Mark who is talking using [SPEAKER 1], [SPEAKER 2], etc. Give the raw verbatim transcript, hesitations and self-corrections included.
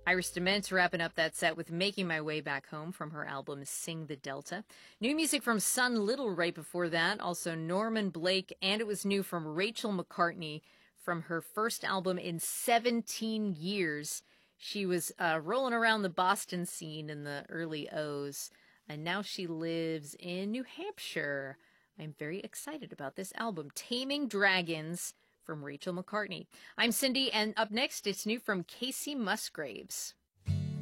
[SPEAKER 1] Iris DeMent wrapping up that set with Making My Way Back Home from her album Sing the Delta. New music from Sun Little right before that, also Norman Blake, and it was new from Rachel McCartney from her first album in seventeen years. She was uh, rolling around the Boston scene in the early O's, and now she lives in New Hampshire. I'm very excited about this album, Taming Dragons from Rachel McCartney. I'm Cindy, and up next, it's new from Casey Musgraves.